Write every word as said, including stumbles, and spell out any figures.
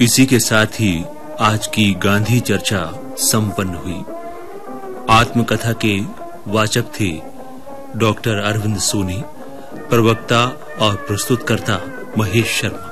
इसी के साथ ही आज की गांधी चर्चा संपन्न हुई। आत्मकथा के वाचक थे डॉक्टर अरविंद सोनी, प्रवक्ता और प्रस्तुतकर्ता महेश शर्मा।